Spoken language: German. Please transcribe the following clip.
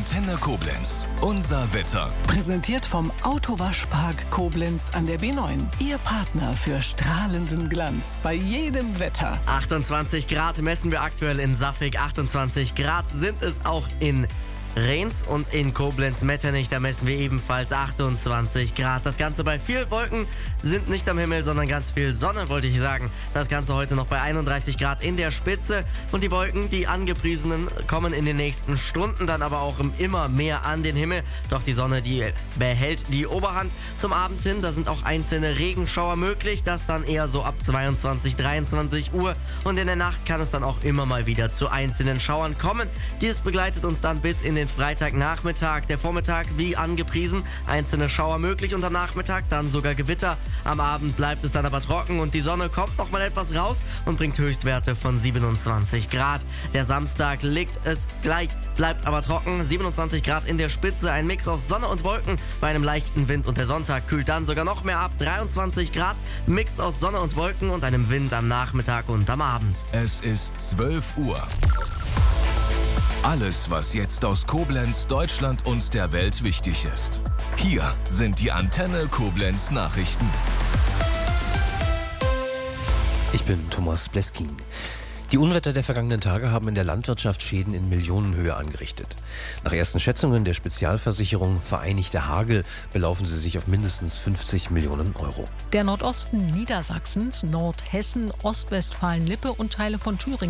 Antenne Koblenz. Unser Wetter. Präsentiert vom Autowaschpark Koblenz an der B9. Ihr Partner für strahlenden Glanz bei jedem Wetter. 28 Grad messen wir aktuell in Saffig. 28 Grad sind es auch in Rehns und in Koblenz-Metternich, da messen wir ebenfalls 28 Grad. Das Ganze bei viel Wolken sind nicht am Himmel, sondern ganz viel Sonne, wollte ich sagen. Das Ganze heute noch bei 31 Grad in der Spitze. Und die Wolken, die angepriesenen, kommen in den nächsten Stunden dann aber auch immer mehr an den Himmel. Doch die Sonne, die behält die Oberhand. Zum Abend hin, da sind auch einzelne Regenschauer möglich. Das dann eher so ab 22, 23 Uhr. Und in der Nacht kann es dann auch immer mal wieder zu einzelnen Schauern kommen. Dies begleitet uns dann bis in den Freitagnachmittag. Der Vormittag wie angepriesen, einzelne Schauer möglich und am Nachmittag dann sogar Gewitter. Am Abend bleibt es dann aber trocken und die Sonne kommt noch mal etwas raus und bringt Höchstwerte von 27 Grad. Der Samstag liegt es gleich, bleibt aber trocken. 27 Grad in der Spitze, ein Mix aus Sonne und Wolken bei einem leichten Wind und der Sonntag kühlt dann sogar noch mehr ab. 23 Grad, Mix aus Sonne und Wolken und einem Wind am Nachmittag und am Abend. Es ist 12 Uhr. Alles, was jetzt aus Koblenz, Deutschland und der Welt wichtig ist. Hier sind die Antenne Koblenz Nachrichten. Ich bin Thomas Bleskin. Die Unwetter der vergangenen Tage haben in der Landwirtschaft Schäden in Millionenhöhe angerichtet. Nach ersten Schätzungen der Spezialversicherung Vereinigter Hagel belaufen sie sich auf mindestens 50 Millionen Euro. Der Nordosten Niedersachsens, Nordhessen, Ostwestfalen-Lippe und Teile von Thüringen